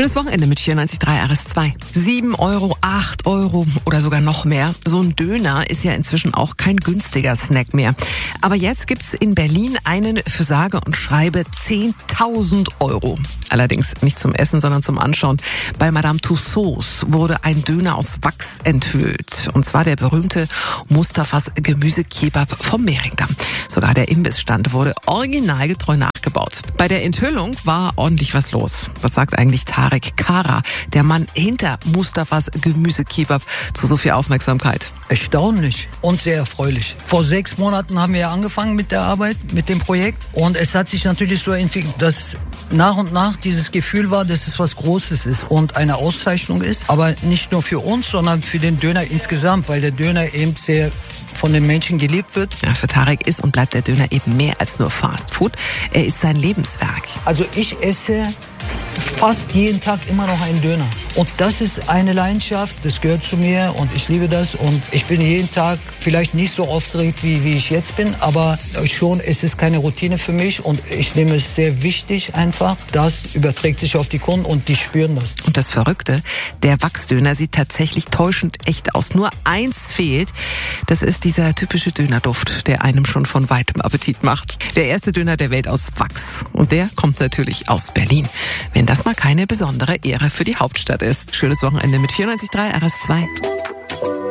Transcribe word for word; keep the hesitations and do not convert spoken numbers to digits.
Schönes Wochenende mit vierundneunzig Komma drei R S zwei. sieben Euro, acht Euro oder sogar noch mehr. So ein Döner ist ja inzwischen auch kein günstiger Snack mehr. Aber jetzt gibt's in Berlin einen für sage und schreibe zehntausend Euro. Allerdings nicht zum Essen, sondern zum Anschauen. Bei Madame Tussauds wurde ein Döner aus Wachs enthüllt. Und zwar der berühmte Mustafas Gemüsekebab vom Mehringdamm. Sogar der Imbissstand wurde originalgetreu nachgebaut. Bei der Enthüllung war ordentlich was los. Was sagt eigentlich Tarek Kara, der Mann hinter Mustafas Gemüsekebab, zu so viel Aufmerksamkeit? Erstaunlich und sehr erfreulich. Vor sechs Monaten haben wir ja angefangen mit der Arbeit, mit dem Projekt. Und es hat sich natürlich so entwickelt, dass nach und nach dieses Gefühl war, dass es was Großes ist und eine Auszeichnung ist. Aber nicht nur für uns, sondern für den Döner insgesamt, weil der Döner eben sehr von den Menschen geliebt wird. Ja, für Tarek ist und bleibt der Döner eben mehr als nur Fast Food. Er ist sein Lebenswerk. Also ich esse fast jeden Tag immer noch einen Döner. Und das ist eine Leidenschaft, das gehört zu mir und ich liebe das. Und ich bin jeden Tag vielleicht nicht so aufgeregt, wie, wie ich jetzt bin, aber schon, es ist keine Routine für mich und ich nehme es sehr wichtig einfach. Das überträgt sich auf die Kunden und die spüren das. Und das Verrückte, der Wachsdöner sieht tatsächlich täuschend echt aus. Nur eins fehlt, das ist dieser typische Dönerduft, der einem schon von weitem Appetit macht. Der erste Döner der Welt aus Wachs. Und der kommt natürlich aus Berlin. Wenn das mal keine besondere Ehre für die Hauptstadt ist. Schönes Wochenende mit vierundneunzig Komma drei R S zwei.